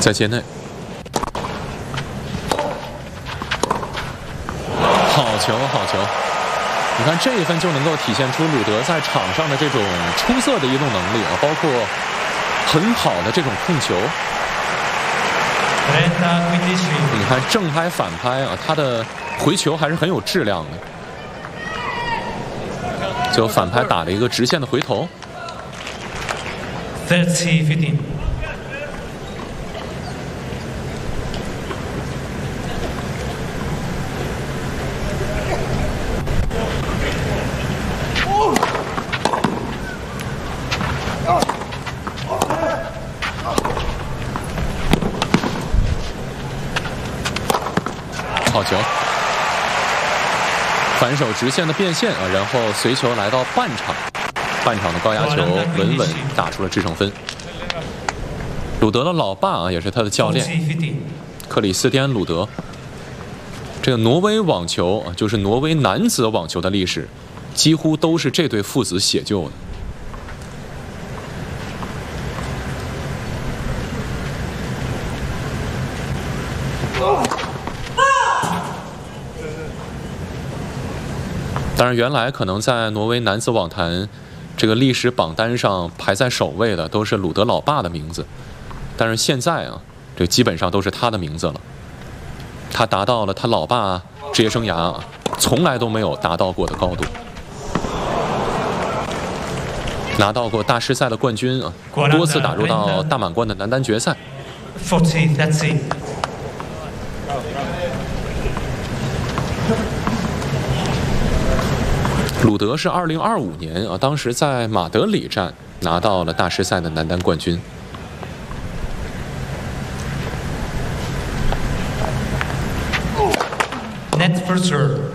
在界内。好球，好球！你看这一分就能够体现出鲁德在场上的这种出色的移动能力啊，包括很好的这种控球。你看正拍反拍啊，他的回球还是很有质量的。最后反拍打了一个直线的回头。 30-15。 好球，反手直线的变线啊，然后随球来到半场，半场的高压球稳稳打出了制胜分。鲁德的老爸啊，也是他的教练，克里斯蒂安·鲁德。这个挪威网球啊，就是挪威男子网球的历史，几乎都是这对父子写就的。当然，原来可能在挪威男子网坛这个历史榜单上排在首位的都是鲁德老爸的名字，但是现在啊，这基本上都是他的名字了。他达到了他老爸职业生涯从来都没有达到过的高度，拿到过大师赛的冠军啊，多次打入到大满贯的男单决赛。鲁德是2025年啊，当时在马德里站拿到了大师赛的男单冠军。 Net first serve.